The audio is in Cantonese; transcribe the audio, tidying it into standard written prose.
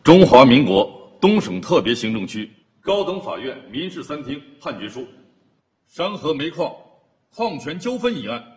中华民国东省特别行政区高等法院民事三厅判决书：山河煤矿矿权纠纷一案